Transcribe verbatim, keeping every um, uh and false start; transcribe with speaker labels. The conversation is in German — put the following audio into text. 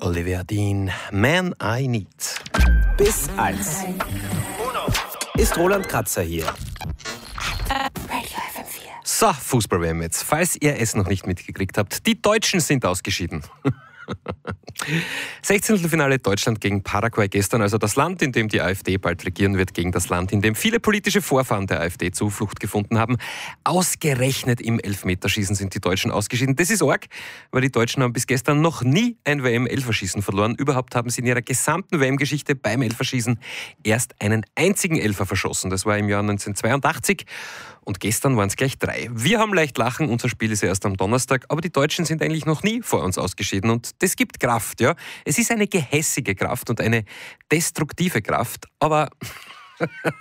Speaker 1: Olivia Dean, Man I Need. Bis eins. Ist Roland Kratzer hier. So, Fußball-W M jetzt. Falls ihr es noch nicht mitgekriegt habt, die Deutschen sind ausgeschieden. Sechzehntelfinale Deutschland gegen Paraguay gestern, also das Land, in dem die AfD bald regieren wird, gegen das Land, in dem viele politische Vorfahren der AfD Zuflucht gefunden haben. Ausgerechnet im Elfmeterschießen sind die Deutschen ausgeschieden. Das ist arg, weil die Deutschen haben bis gestern noch nie ein W M-Elferschießen verloren. Überhaupt haben sie in ihrer gesamten W M-Geschichte beim Elferschießen erst einen einzigen Elfer verschossen. Das war im Jahr neunzehnhundertzweiundachtzig. Und gestern waren es gleich drei. Wir haben leicht lachen, unser Spiel ist ja erst am Donnerstag, aber die Deutschen sind eigentlich noch nie vor uns ausgeschieden. Und das gibt Kraft, ja. Es ist eine gehässige Kraft und eine destruktive Kraft, aber